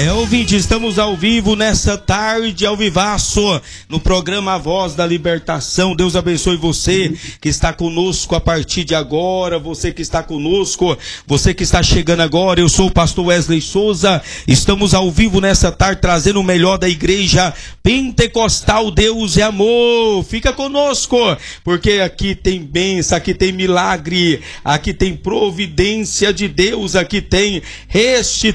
Ouvinte, estamos ao vivo nessa tarde, ao vivaço, no programa A Voz da Libertação. Deus abençoe você que está conosco a partir de agora, você que está conosco, você que está chegando agora. Eu sou o pastor Wesley Souza, estamos ao vivo nessa tarde, trazendo o melhor da igreja pentecostal. Deus é amor. Fica conosco, porque aqui tem bênção, aqui tem milagre, aqui tem providência de Deus, aqui tem restituição